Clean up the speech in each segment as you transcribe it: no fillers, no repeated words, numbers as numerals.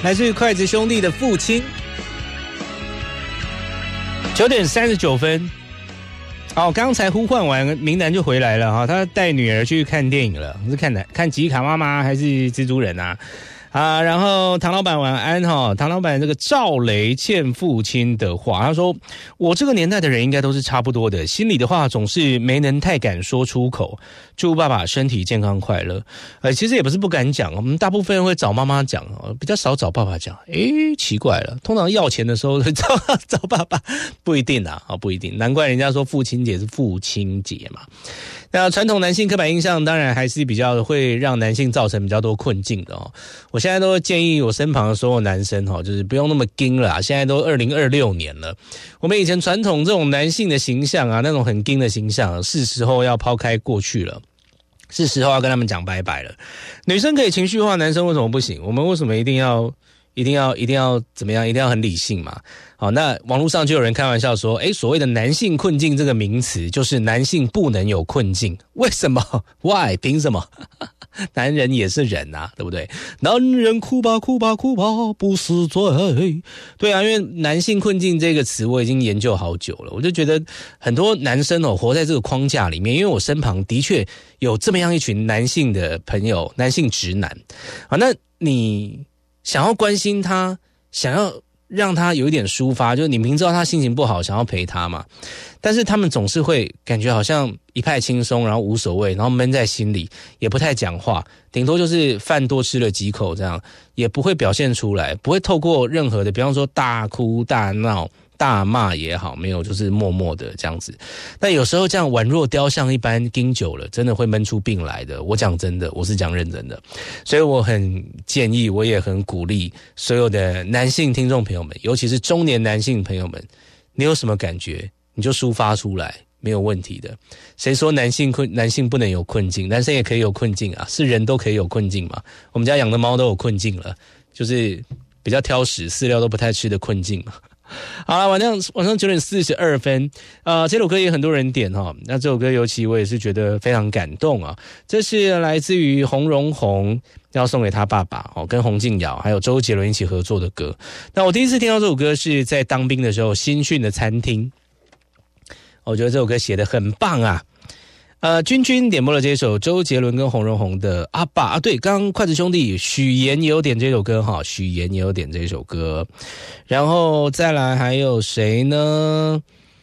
来自于筷子兄弟的父亲。9点39分。好，刚才呼唤完，明南就回来了哈，他带女儿去看电影了，是看吉卡妈妈还是蜘蛛人啊？然后唐老板晚安哈，唐老板这个赵雷欠父亲的话，他说我这个年代的人应该都是差不多的，心里的话总是没能太敢说出口，祝爸爸身体健康快乐。其实也不是不敢讲，我们大部分人会找妈妈讲，比较少找爸爸讲。奇怪了，通常要钱的时候会找爸爸，不一定啊，不一定，难怪人家说父亲节是父亲节嘛。那传统男性刻板印象当然还是比较会让男性造成比较多困境的哦。我现在都建议我身旁的所有男生就是不用那么硬了啊，现在都2026年了，我们以前传统这种男性的形象啊，那种很硬的形象，是时候要抛开过去了。是时候要跟他们讲拜拜了。女生可以情绪化，男生为什么不行？我们为什么一定要怎么样？一定要很理性嘛？好，那网络上就有人开玩笑说，所谓的男性困境这个名词，就是男性不能有困境。为什么 ？Why？ 凭什么？男人也是人啊，对不对？男人哭吧哭吧哭吧不是罪。对啊，因为男性困境这个词我已经研究好久了，我就觉得很多男生活在这个框架里面，因为我身旁的确有这么样一群男性的朋友，男性直男。好，那你想要关心他，想要让他有一点抒发，就是你明知道他心情不好，想要陪他嘛，但是他们总是会感觉好像一派轻松，然后无所谓，然后闷在心里，也不太讲话，顶多就是饭多吃了几口这样，也不会表现出来，不会透过任何的，比方说大哭大闹大骂也好，没有，就是默默的这样子。但有时候这样宛若雕像一般盯久了，真的会闷出病来的。我讲真的，我是讲认真的。所以我很建议，我也很鼓励所有的男性听众朋友们，尤其是中年男性朋友们，你有什么感觉你就抒发出来，没有问题的。谁说男性不能有困境？男生也可以有困境啊，是人都可以有困境嘛。我们家养的猫都有困境了，就是比较挑食，饲料都不太吃的困境嘛。好了，晚上9点42分，这首歌也很多人点哈。那这首歌尤其我也是觉得非常感动啊。这是来自于洪荣宏要送给他爸爸跟洪敬尧还有周杰伦一起合作的歌。那我第一次听到这首歌是在当兵的时候，新训的餐厅。我觉得这首歌写得很棒啊。君点播了这首周杰伦跟洪荣宏的阿爸啊，对，刚刚筷子兄弟许妍也有点这首歌哈，许妍也有点这首歌，然后再来还有谁呢？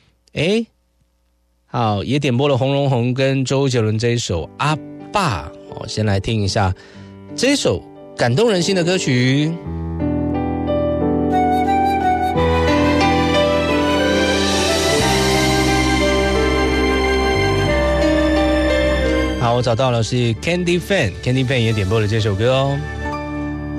好，也点播了洪荣宏跟周杰伦这一首阿爸。先来听一下这首感动人心的歌曲。好，我找到了是 Candy Fan 也点播了这首歌哦。